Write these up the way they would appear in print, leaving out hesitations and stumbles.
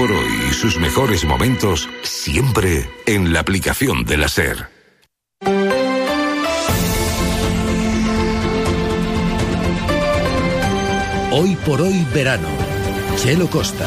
por hoy y sus mejores momentos siempre en la aplicación de la SER. Hoy por hoy verano. Chelo Costa.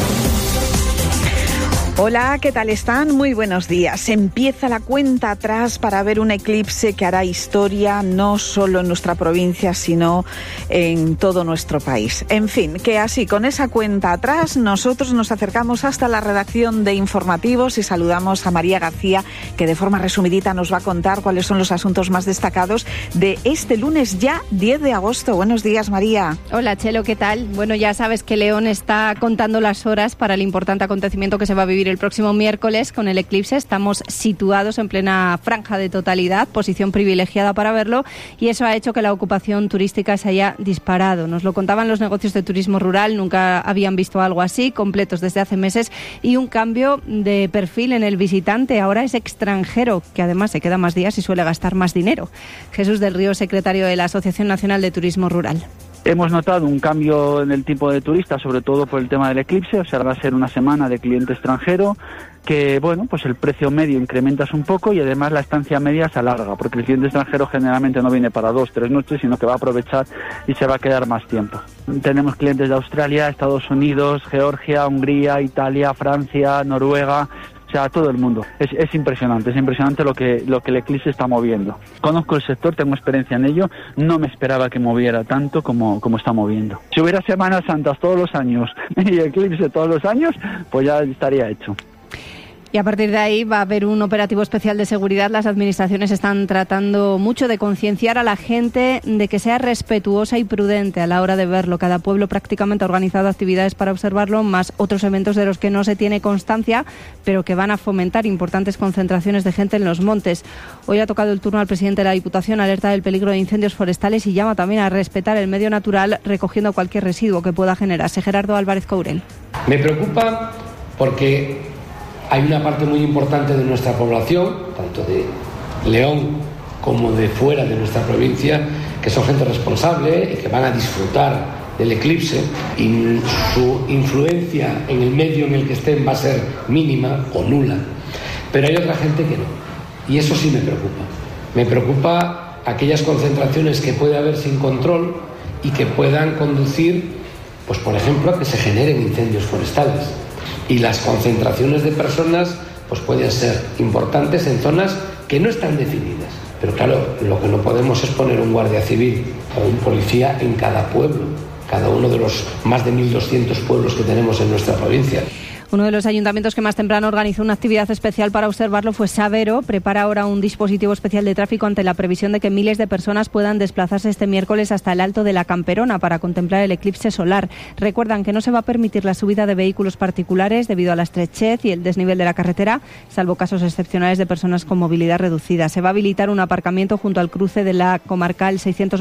Hola, ¿qué tal están? Muy buenos días. Empieza la cuenta atrás para ver un eclipse que hará historia no solo en nuestra provincia, sino en todo nuestro país. En fin, que así, con esa cuenta atrás, nosotros nos acercamos hasta la redacción de informativos y saludamos a María García, que de forma resumidita nos va a contar cuáles son los asuntos más destacados de este lunes ya 10 de agosto. Buenos días, María. Hola, Chelo, ¿qué tal? Bueno, ya sabes que León está contando las horas para el importante acontecimiento que se va a vivir el próximo miércoles con el eclipse. Estamos situados en plena franja de totalidad, posición privilegiada para verlo, y eso ha hecho que la ocupación turística se haya disparado. Nos lo contaban los negocios de turismo rural, nunca habían visto algo así, completos desde hace meses, y un cambio de perfil en el visitante. Ahora es extranjero, que además se queda más días y suele gastar más dinero. Jesús del Río, secretario de la Asociación Nacional de Turismo Rural. Hemos notado un cambio en el tipo de turista, sobre todo por el tema del eclipse. O sea, va a ser una semana de cliente extranjero que, bueno, pues el precio medio incrementas un poco y además la estancia media se alarga, porque el cliente extranjero generalmente no viene para 2-3 noches, sino que va a aprovechar y se va a quedar más tiempo. Tenemos clientes de Australia, Estados Unidos, Georgia, Hungría, Italia, Francia, Noruega. O sea, todo el mundo. Es impresionante lo que el eclipse está moviendo. Conozco el sector, tengo experiencia en ello, no me esperaba que moviera tanto como está moviendo. Si hubiera Semanas Santas todos los años y eclipse todos los años, pues ya estaría hecho. Y a partir de ahí va a haber un operativo especial de seguridad. Las administraciones están tratando mucho de concienciar a la gente de que sea respetuosa y prudente a la hora de verlo. Cada pueblo prácticamente ha organizado actividades para observarlo, más otros eventos de los que no se tiene constancia, pero que van a fomentar importantes concentraciones de gente en los montes. Hoy ha tocado el turno al presidente de la Diputación, alerta del peligro de incendios forestales y llama también a respetar el medio natural recogiendo cualquier residuo que pueda generarse. Gerardo Álvarez Courel. Me preocupa porque hay una parte muy importante de nuestra población, tanto de León como de fuera de nuestra provincia, que son gente responsable y que van a disfrutar del eclipse, y su influencia en el medio en el que estén va a ser mínima o nula. Pero hay otra gente que no, y eso sí me preocupa. Me preocupa aquellas concentraciones que puede haber sin control y que puedan conducir, pues por ejemplo, a que se generen incendios forestales. Y las concentraciones de personas pues pueden ser importantes en zonas que no están definidas. Pero claro, lo que no podemos es poner un guardia civil o un policía en cada pueblo, cada uno de los más de 1.200 pueblos que tenemos en nuestra provincia. Uno de los ayuntamientos que más temprano organizó una actividad especial para observarlo fue Sabero. Prepara ahora un dispositivo especial de tráfico ante la previsión de que miles de personas puedan desplazarse este miércoles hasta el Alto de la Camperona para contemplar el eclipse solar. Recuerdan que no se va a permitir la subida de vehículos particulares debido a la estrechez y el desnivel de la carretera, salvo casos excepcionales de personas con movilidad reducida. Se va a habilitar un aparcamiento junto al cruce de la comarcal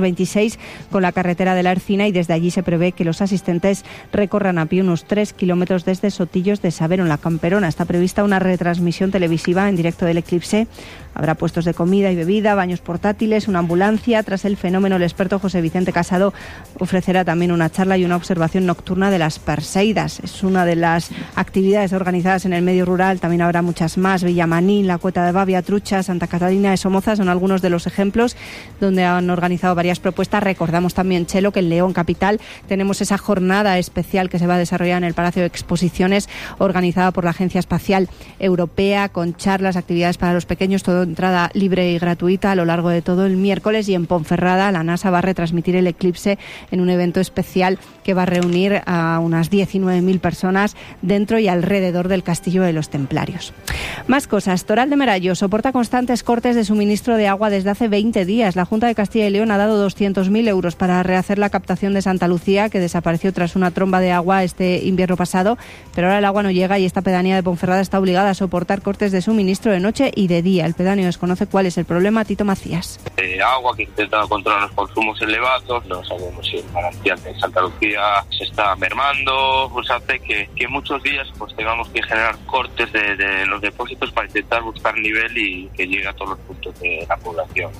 626 con la carretera de la Ercina, y desde allí se prevé que los asistentes recorran a pie unos 3 kilómetros desde Sotillos de Sabero, en la Camperona. Está prevista una retransmisión televisiva en directo del eclipse. Habrá puestos de comida y bebida, baños portátiles, una ambulancia. Tras el fenómeno, el experto José Vicente Casado ofrecerá también una charla y una observación nocturna de las Perseidas. Es una de las actividades organizadas en el medio rural. También habrá muchas más. Villamanín, la Cueta de Bavia, Trucha, Santa Catalina de Somoza son algunos de los ejemplos donde han organizado varias propuestas. Recordamos también, Chelo, que en León capital tenemos esa jornada especial que se va a desarrollar en el Palacio de Exposiciones, organizada por la Agencia Espacial Europea, con charlas, actividades para los pequeños, todo entrada libre y gratuita a lo largo de todo el miércoles. Y en Ponferrada la NASA va a retransmitir el eclipse en un evento especial que va a reunir a unas 19.000 personas dentro y alrededor del Castillo de los Templarios. Más cosas. Toral de Merallo soporta constantes cortes de suministro de agua desde hace 20 días. La Junta de Castilla y León ha dado 200.000 euros para rehacer la captación de Santa Lucía, que desapareció tras una tromba de agua este invierno pasado, pero ahora el agua no llega y esta pedanía de Ponferrada está obligada a soportar cortes de suministro de noche y de día. El pedáneo desconoce cuál es el problema. Tito Macías. Agua que intenta controlar los consumos elevados, no sabemos si el manantial de Santa Lucía se está mermando, pues hace que muchos días pues tengamos que generar cortes de los depósitos para intentar buscar nivel y que llegue a todos los puntos de la población.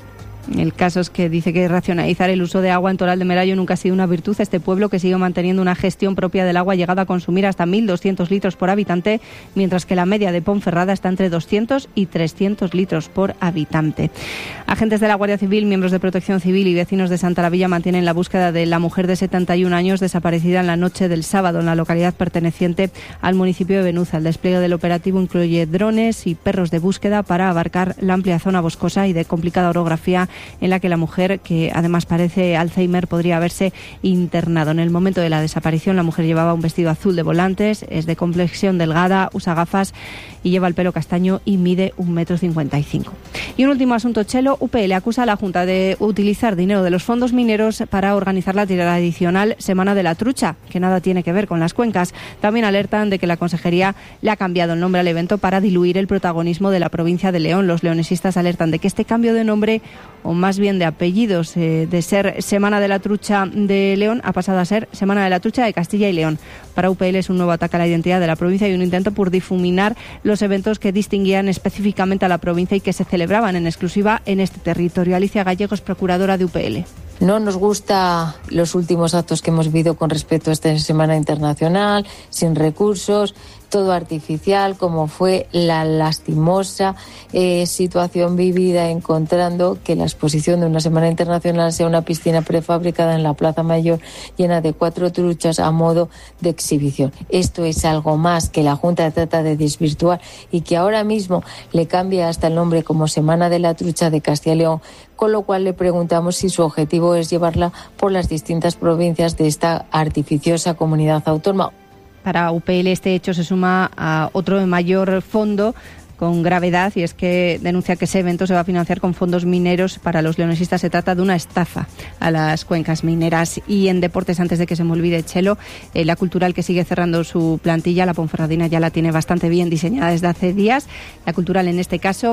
El caso es que dice que racionalizar el uso de agua en Toral de Merayo nunca ha sido una virtud. Este pueblo, que sigue manteniendo una gestión propia del agua, ha llegado a consumir hasta 1.200 litros por habitante, mientras que la media de Ponferrada está entre 200 y 300 litros por habitante. Agentes de la Guardia Civil, miembros de Protección Civil y vecinos de Santa Lavilla mantienen la búsqueda de la mujer de 71 años desaparecida en la noche del sábado en la localidad perteneciente al municipio de Benuza. El despliegue del operativo incluye drones y perros de búsqueda para abarcar la amplia zona boscosa y de complicada orografía en la que la mujer, que además parece Alzheimer, podría haberse internado. En el momento de la desaparición, la mujer llevaba un vestido azul de volantes, es de complexión delgada, usa gafas y lleva el pelo castaño y mide 1,55 m. Y un último asunto, Chelo. UPL acusa a la Junta de utilizar dinero de los fondos mineros para organizar la tradicional Semana de la Trucha, que nada tiene que ver con las cuencas. También alertan de que la Consejería le ha cambiado el nombre al evento para diluir el protagonismo de la provincia de León. Los leonesistas alertan de que este cambio de nombre, o más bien de apellidos, de ser Semana de la Trucha de León, ha pasado a ser Semana de la Trucha de Castilla y León. Para UPL es un nuevo ataque a la identidad de la provincia y un intento por difuminar los eventos que distinguían específicamente a la provincia y que se celebraban en exclusiva en este territorio. Alicia Gallegos, procuradora de UPL. No nos gusta los últimos actos que hemos vivido con respecto a esta Semana Internacional, sin recursos, todo artificial, como fue la lastimosa situación vivida encontrando que la exposición de una Semana Internacional sea una piscina prefabricada en la Plaza Mayor llena de 4 truchas a modo de exhibición. Esto es algo más que la Junta trata de desvirtuar y que ahora mismo le cambia hasta el nombre como Semana de la Trucha de Castilla y León, con lo cual le preguntamos si su objetivo es llevarla por las distintas provincias de esta artificiosa comunidad autónoma. Para UPL este hecho se suma a otro de mayor fondo con gravedad, y es que denuncia que ese evento se va a financiar con fondos mineros. Para los leonesistas se trata de una estafa a las cuencas mineras. Y en deportes, antes de que se me olvide, Chelo, la Cultural, que sigue cerrando su plantilla, la ponferradina ya la tiene bastante bien diseñada desde hace días. La Cultural, en este caso,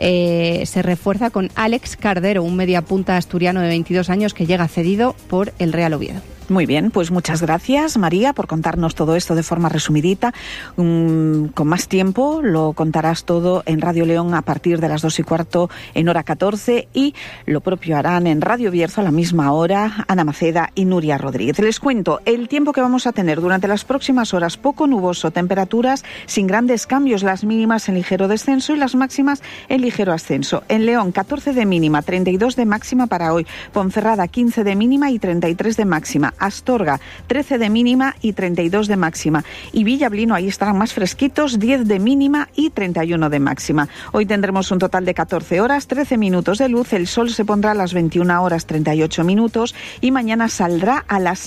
se refuerza con Alex Cardero, un mediapunta asturiano de 22 años que llega cedido por el Real Oviedo. Muy bien, pues muchas gracias, María, por contarnos todo esto de forma resumidita. Con más tiempo lo contarás todo en Radio León a partir de las 2:15 en hora 14, y lo propio harán en Radio Bierzo a la misma hora Ana Maceda y Nuria Rodríguez. Les cuento el tiempo que vamos a tener durante las próximas horas: poco nuboso, temperaturas sin grandes cambios, las mínimas en ligero descenso y las máximas en ligero ascenso. En León, 14 de mínima, 32 de máxima para hoy. Ponferrada, 15 de mínima y 33 de máxima. Astorga, 13 de mínima y 32 de máxima. Y Villablino, ahí estarán más fresquitos, 10 de mínima y 31 de máxima. Hoy tendremos un total de 14 horas, 13 minutos de luz. El sol se pondrá a las 21 horas 38 minutos y mañana saldrá a las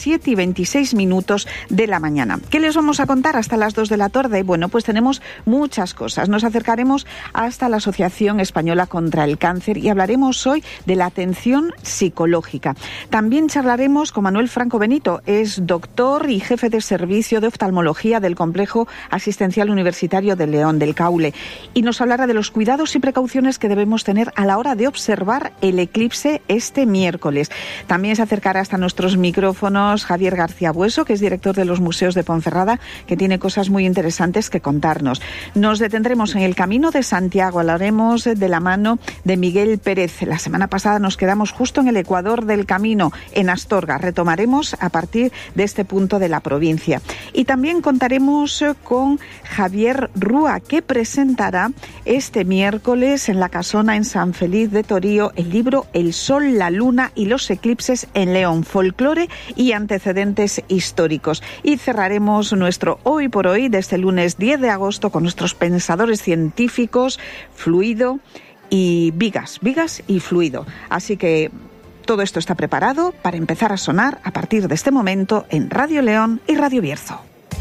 7:26 de la mañana. ¿Qué les vamos a contar hasta las 2 de la tarde? Bueno, pues tenemos muchas cosas. Nos acercaremos hasta la Asociación Española contra el Cáncer y hablaremos hoy de la atención psicológica. También charlaremos con Manuel Franco Benito, es doctor y jefe de servicio de oftalmología del Complejo Asistencial Universitario de León, del Caule, y nos hablará de los cuidados y precauciones que debemos tener a la hora de observar el eclipse este miércoles. También se acercará hasta nuestros micrófonos Javier García Bueso, que es director de los museos de Ponferrada, que tiene cosas muy interesantes que contarnos. Nos detendremos en el Camino de Santiago, hablaremos de la mano de Miguel Pérez. La semana pasada nos quedamos justo en el ecuador del camino, en Astorga. Retomaremos a partir de este punto de la provincia. Y también contaremos con Javier Rúa, que presentará este miércoles en la Casona en San Feliz de Torío el libro El Sol, la Luna y los eclipses en León, folclore y antecedentes históricos. Y cerraremos nuestro Hoy por Hoy de este lunes 10 de agosto con nuestros pensadores científicos, Fluido y Vigas y Fluido. Así que todo esto está preparado para empezar a sonar a partir de este momento en Radio León y Radio Bierzo.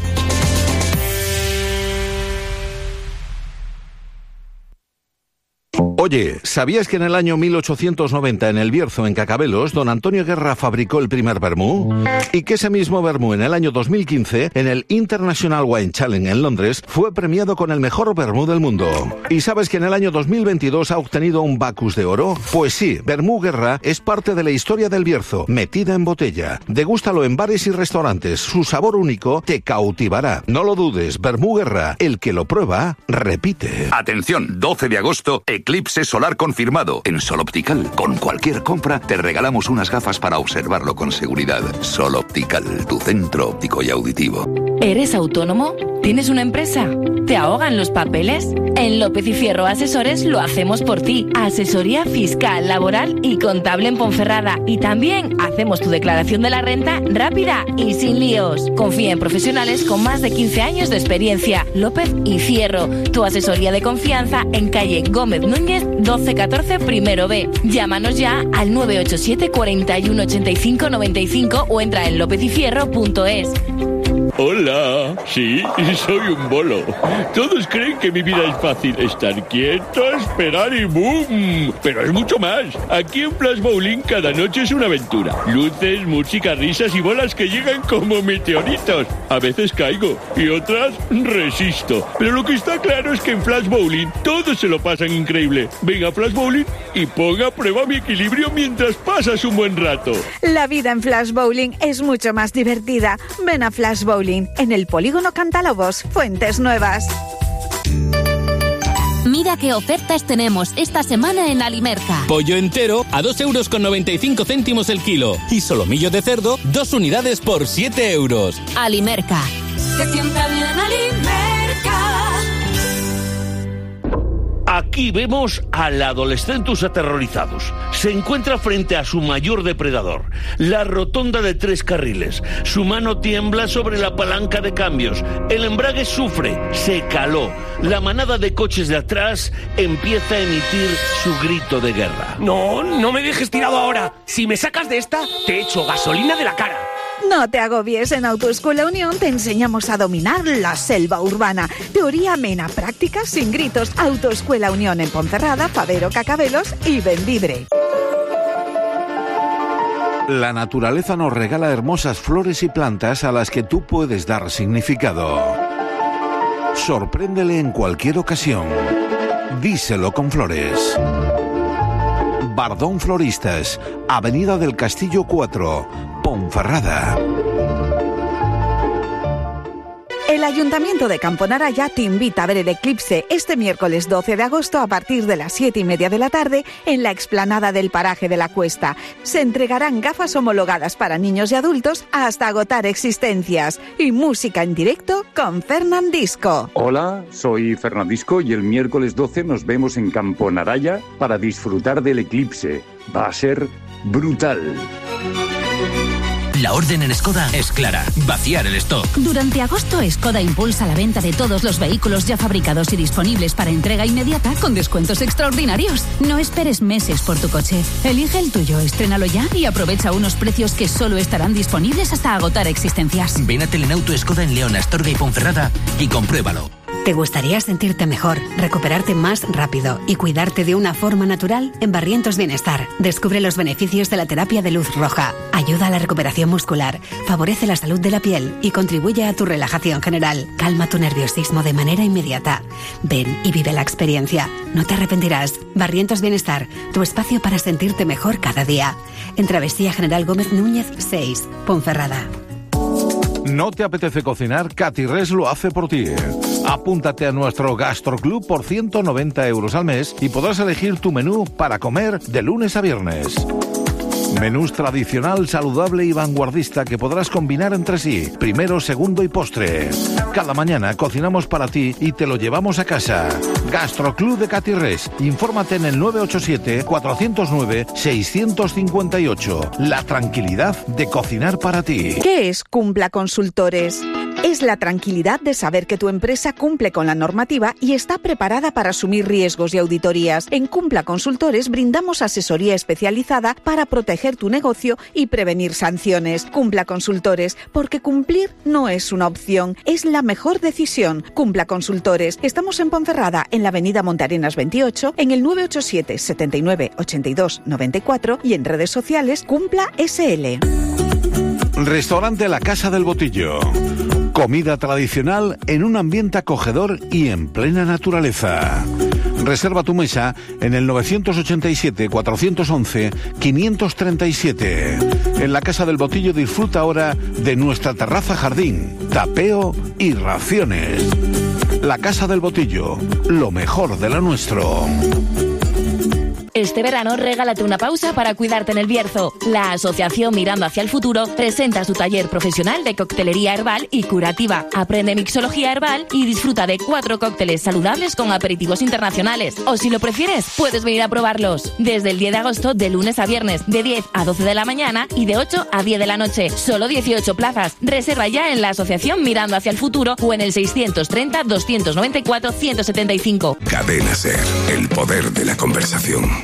Oye, ¿sabías que en el año 1890 en el Bierzo, en Cacabelos, don Antonio Guerra fabricó el primer vermú? Y que ese mismo vermú en el año 2015, en el International Wine Challenge en Londres, fue premiado con el mejor vermú del mundo. ¿Y sabes que en el año 2022 ha obtenido un Bacus de oro? Pues sí, Vermú Guerra es parte de la historia del Bierzo, metida en botella. Degústalo en bares y restaurantes, su sabor único te cautivará. No lo dudes, Vermú Guerra, el que lo prueba, repite. Atención, 12 de agosto, eclipse pase solar confirmado. En Sol Optical, con cualquier compra, te regalamos unas gafas para observarlo con seguridad. Sol Optical, tu centro óptico y auditivo. ¿Eres autónomo? ¿Tienes una empresa? ¿Te ahogan los papeles? En López y Fierro Asesores lo hacemos por ti. Asesoría fiscal, laboral y contable en Ponferrada. Y también hacemos tu declaración de la renta rápida y sin líos. Confía en profesionales con más de 15 años de experiencia. López y Fierro, tu asesoría de confianza en calle Gómez Núñez 1214 Primero B. Llámanos ya al 987 41 85 95 o entra en lopezifierro.es. Hola, sí, soy un bolo. Todos creen que mi vida es fácil. Estar quieto, esperar y ¡boom! Pero es mucho más. Aquí en Flash Bowling cada noche es una aventura. Luces, música, risas y bolas que llegan como meteoritos. A veces caigo y otras resisto. Pero lo que está claro es que en Flash Bowling todos se lo pasan increíble. Ven a Flash Bowling y ponga a prueba mi equilibrio mientras pasas un buen rato. La vida en Flash Bowling es mucho más divertida. Ven a Flash Bowling en el Polígono Cantalobos, Fuentes Nuevas. Mira qué ofertas tenemos esta semana en Alimerca. Pollo entero a 2,95 € el kilo. Y solomillo de cerdo, 2 unidades por 7 €. Alimerca. Se sienta bien Alimerca. Aquí vemos al adolescentus aterrorizados. Se encuentra frente a su mayor depredador, la rotonda de 3 carriles. Su mano tiembla sobre la palanca de cambios. El embrague sufre, se caló. La manada de coches de atrás empieza a emitir su grito de guerra. No me dejes tirado ahora. Si me sacas de esta, te echo gasolina de la cara. No te agobies, en Autoescuela Unión te enseñamos a dominar la selva urbana. Teoría amena, práctica sin gritos. Autoescuela Unión en Ponferrada, Fabero, Cacabelos y Bembibre. La naturaleza nos regala hermosas flores y plantas a las que tú puedes dar significado. Sorpréndele en cualquier ocasión. Díselo con flores. Bardón Floristas, Avenida del Castillo 4, Ponferrada. El Ayuntamiento de Camponaraya te invita a ver el eclipse este miércoles 12 de agosto a partir de las 7:30 de la tarde en la explanada del paraje de la Cuesta. Se entregarán gafas homologadas para niños y adultos hasta agotar existencias y música en directo con Fernandisco. Hola, soy Fernandisco y el miércoles 12 nos vemos en Camponaraya para disfrutar del eclipse. Va a ser brutal. La orden en Skoda es clara: vaciar el stock. Durante agosto, Skoda impulsa la venta de todos los vehículos ya fabricados y disponibles para entrega inmediata con descuentos extraordinarios. No esperes meses por tu coche. Elige el tuyo, estrénalo ya y aprovecha unos precios que solo estarán disponibles hasta agotar existencias. Ven a Telenauto Skoda en León, Astorga y Ponferrada y compruébalo. ¿Te gustaría sentirte mejor, recuperarte más rápido y cuidarte de una forma natural? En Barrientos Bienestar, descubre los beneficios de la terapia de luz roja. Ayuda a la recuperación muscular, favorece la salud de la piel y contribuye a tu relajación general. Calma tu nerviosismo de manera inmediata. Ven y vive la experiencia. No te arrepentirás. Barrientos Bienestar, tu espacio para sentirte mejor cada día. En Travesía General Gómez Núñez 6, Ponferrada. ¿No te apetece cocinar? Catirres lo hace por ti. Apúntate a nuestro Gastroclub por 190 € al mes y podrás elegir tu menú para comer de lunes a viernes. Menús tradicional, saludable y vanguardista que podrás combinar entre sí, primero, segundo y postre. Cada mañana cocinamos para ti y te lo llevamos a casa. Gastroclub de Catirres. Infórmate en el 987-409-658. La tranquilidad de cocinar para ti. ¿Qué es Cumpla Consultores? Es la tranquilidad de saber que tu empresa cumple con la normativa y está preparada para asumir riesgos y auditorías. En Cumpla Consultores brindamos asesoría especializada para proteger tu negocio y prevenir sanciones. Cumpla Consultores, porque cumplir no es una opción, es la mejor decisión. Cumpla Consultores. Estamos en Ponferrada, en la avenida Montearenas 28, en el 987 79 82 94 y en redes sociales Cumpla SL. Restaurante La Casa del Botillo. Comida tradicional en un ambiente acogedor y en plena naturaleza. Reserva tu mesa en el 987-411-537. En La Casa del Botillo disfruta ahora de nuestra terraza jardín, tapeo y raciones. La Casa del Botillo, lo mejor de lo nuestro. Este verano regálate una pausa para cuidarte en el Bierzo. La Asociación Mirando hacia el Futuro presenta su taller profesional de coctelería herbal y curativa. Aprende mixología herbal y disfruta de 4 cócteles saludables con aperitivos internacionales. O si lo prefieres, puedes venir a probarlos. Desde el 10 de agosto, de lunes a viernes, de 10 a 12 de la mañana y de 8 a 10 de la noche. Solo 18 plazas. Reserva ya en la Asociación Mirando hacia el Futuro o en el 630 294 175. Cadena SER, el poder de la conversación.